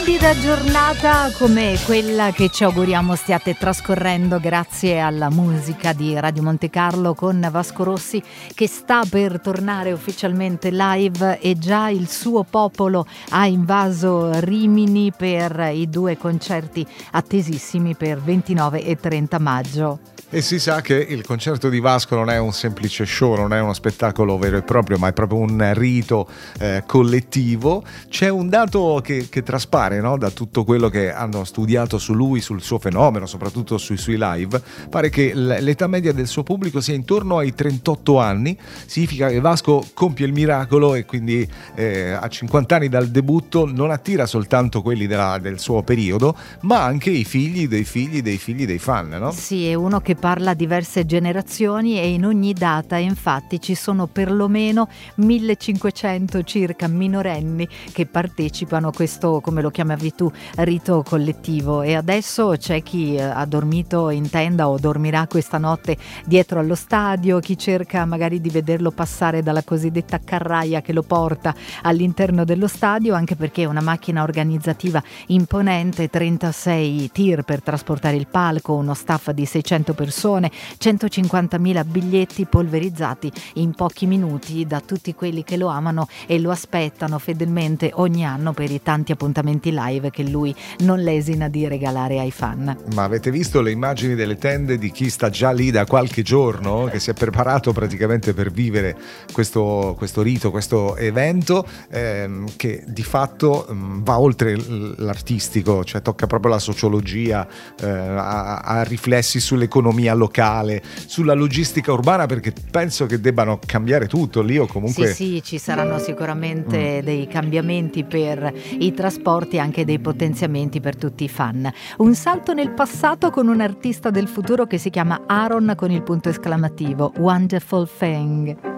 Splendida giornata come quella che ci auguriamo stiate trascorrendo grazie alla musica di Radio Monte Carlo con Vasco Rossi, che sta per tornare ufficialmente live e già il suo popolo ha invaso Rimini per i 2 concerti attesissimi per 29 e 30 maggio. E si sa che il concerto di Vasco non è un semplice show, non è uno spettacolo vero e proprio, ma è proprio un rito collettivo. C'è un dato che traspare, no? Da tutto quello che hanno studiato su lui, sul suo fenomeno, soprattutto sui suoi live. Pare che l'età media del suo pubblico sia intorno ai 38 anni, significa che Vasco compie il miracolo e quindi a 50 anni dal debutto non attira soltanto quelli del suo periodo, ma anche i figli dei figli dei figli dei fan, no? Sì, è uno che parla a diverse generazioni e in ogni data infatti ci sono perlomeno 1500 circa minorenni che partecipano a questo, come lo chiamavi tu, rito collettivo. E adesso c'è chi ha dormito in tenda o dormirà questa notte dietro allo stadio, chi cerca magari di vederlo passare dalla cosiddetta carraia che lo porta all'interno dello stadio, anche perché è una macchina organizzativa imponente, 36 tir per trasportare il palco, uno staff di 600 persone, 150.000 biglietti polverizzati in pochi minuti da tutti quelli che lo amano e lo aspettano fedelmente ogni anno per i tanti appuntamenti live che lui non lesina di regalare ai fan. Ma avete visto le immagini delle tende di chi sta già lì da qualche giorno, che si è preparato praticamente per vivere questo rito, questo evento che di fatto va oltre l'artistico, cioè tocca proprio la sociologia, ha riflessi sull'economia locale, sulla logistica urbana, perché penso che debbano cambiare tutto lì, o comunque sì, ci saranno sicuramente dei cambiamenti per i trasporti e anche dei potenziamenti per tutti i fan. Un salto nel passato con un artista del futuro che si chiama Aaron con il punto esclamativo, Wonderful Thing.